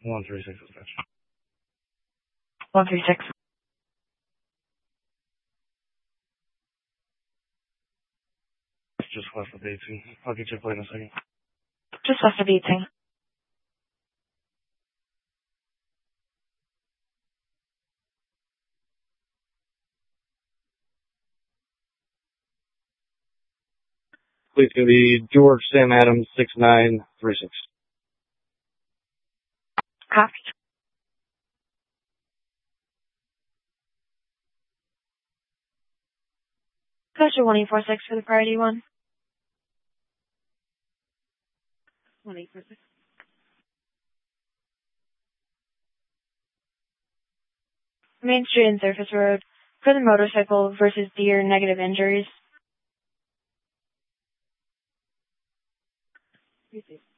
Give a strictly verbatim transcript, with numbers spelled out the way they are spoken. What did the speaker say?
one three six dispatch. one three six. Just west of eighteen. I'll get your plate in a second. Just west of eighteen. Please going to be George Sam Adams six nine three six. Copy. Special one eight four six for the priority one. one eight four six. Main Street and Surface Road. For the motorcycle versus deer, negative injuries.